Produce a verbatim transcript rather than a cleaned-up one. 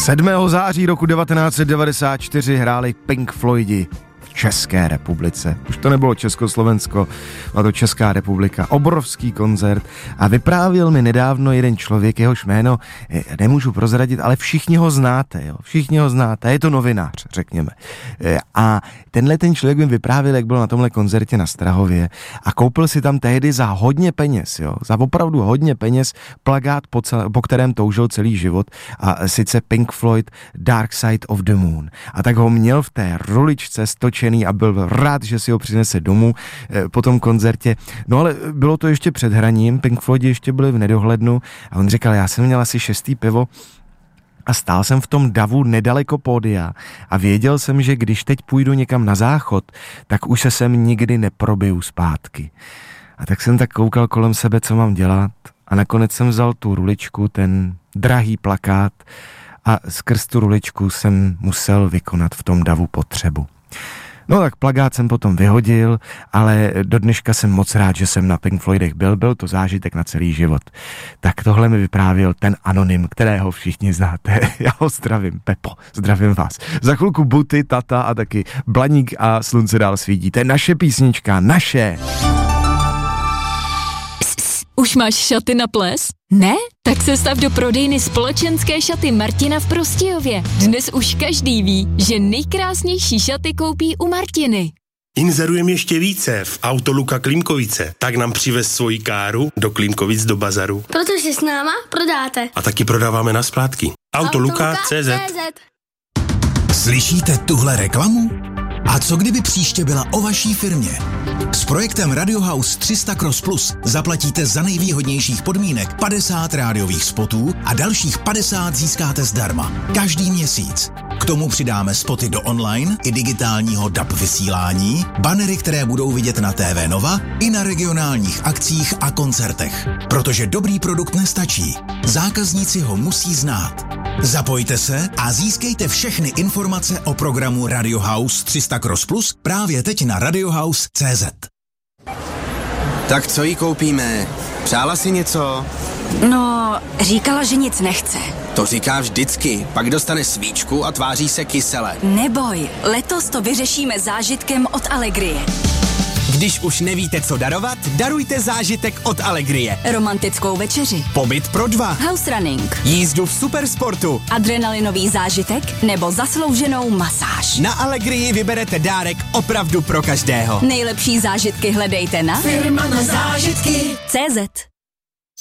sedmého září roku devatenáct set devadesát čtyři hráli Pink Floydi v České republice. Už to nebylo Československo, byla to Česká republika. Obrovský koncert a vyprávěl mi nedávno jeden člověk, jehož jméno nemůžu prozradit, ale všichni ho znáte, jo? Všichni ho znáte, je to novinář, řekněme. A tenhle ten člověk mi vyprávěl, jak byl na tomhle koncertě na Strahově a koupil si tam tehdy za hodně peněz, jo? Za opravdu hodně peněz plakát, po, cel, po kterém toužil celý život, a sice Pink Floyd Dark Side of the Moon. A tak ho měl v té ruličce stočený a byl rád, že si ho přinese domů e, po tom koncertě. No ale bylo to ještě před hraním, Pink Floydi ještě byli v nedohlednu a on říkal, já jsem měl asi šestý pivo a stál jsem v tom davu nedaleko pódia a věděl jsem, že když teď půjdu někam na záchod, tak už se sem nikdy neprobiju zpátky. A tak jsem tak koukal kolem sebe, co mám dělat, a nakonec jsem vzal tu ruličku, ten drahý plakát, a skrz tu ruličku jsem musel vykonat v tom davu potřebu. No tak plakát jsem potom vyhodil, ale do dneška jsem moc rád, že jsem na Pink Floydech byl, byl to zážitek na celý život. Tak tohle mi vyprávěl ten anonym, kterého všichni znáte. Já ho zdravím, Pepo, zdravím vás. Za chvilku Buty, Tata a taky Blaník a Slunce dál svítí. To je naše písnička, naše. Už máš šaty na ples? Ne? Tak se stav do prodejny Společenské šaty Martina v Prostějově. Dnes už každý ví, že nejkrásnější šaty koupí u Martiny. Inzerujeme ještě více v Autoluka Klímkovice. Tak nám přivez svoji káru do Klímkovic do bazaru. Protože s náma prodáte. A taky prodáváme na splátky. Autoluka tečka cé zet. Slyšíte tuhle reklamu? A co kdyby příště byla o vaší firmě? S projektem Radio House tři sta Cross Plus zaplatíte za nejvýhodnějších podmínek padesát rádiových spotů a dalších padesát získáte zdarma. Každý měsíc. K tomu přidáme spoty do online i digitálního D A B vysílání, banery, které budou vidět na T V Nova i na regionálních akcích a koncertech. Protože dobrý produkt nestačí. Zákazníci ho musí znát. Zapojte se a získejte všechny informace o programu Radio House tři sta Cross Plus právě teď na radiohouse tečka cé zet. Tak co jí koupíme? Přála si něco? No, říkala, že nic nechce. To říká vždycky, pak dostane svíčku a tváří se kysele. Neboj, letos to vyřešíme zážitkem od Allegrie. Když už nevíte, co darovat, darujte zážitek od Allegrie. Romantickou večeři. Pobyt pro dva. House running. Jízdu v supersportu. Adrenalinový zážitek nebo zaslouženou masáž. Na Allegrii vyberete dárek opravdu pro každého. Nejlepší zážitky hledejte na Firma na zážitky tečka cé zet.